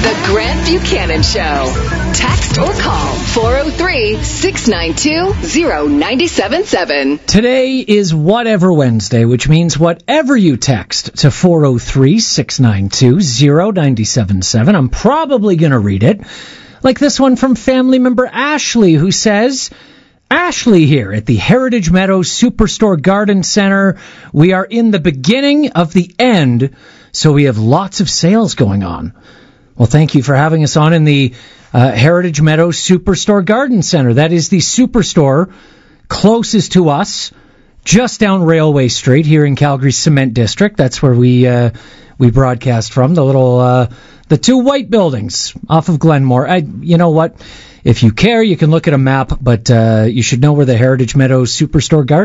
The Grant Buchanan Show. Text or call 403-692-0977. Today is Whatever Wednesday, which means whatever you text to 403-692-0977. I'm probably going to read it. Like this one from family member Ashley, who says, Ashley here at the Heritage Meadows Superstore Garden Center. We are in the beginning of the end, so we have lots of sales going on. Well, thank you for having us on in the Heritage Meadows Superstore Garden Center. That is the superstore closest to us, just down Railway Street here in Calgary's Cement District. That's where we broadcast from, the two white buildings off of Glenmore. You know what? If you care, you can look at a map, but you should know where the Heritage Meadows Superstore Garden